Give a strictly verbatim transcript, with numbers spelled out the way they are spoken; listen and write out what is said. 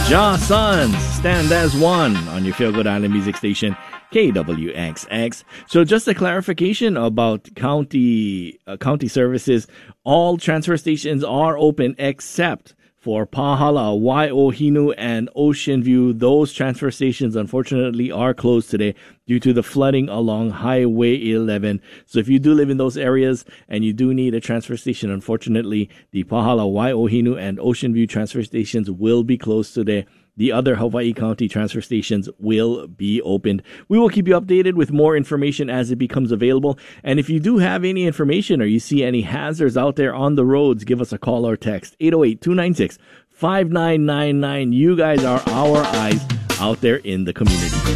Ja Sons, Stand As One on your Feel Good Island music station, K W X X. So just a clarification about county uh, county services. All transfer stations are open except for Pahala, Waiohinu, and Ocean View. Those transfer stations, unfortunately, are closed today due to the flooding along Highway eleven. So if you do live in those areas and you do need a transfer station, unfortunately, the Pahala, Waiohinu, and Ocean View transfer stations will be closed today. The other Hawaii County transfer stations will be opened. We will keep you updated with more information as it becomes available. And if you do have any information or you see any hazards out there on the roads, give us a call or text eight oh eight, two nine six, five nine nine nine. You guys are our eyes out there in the community.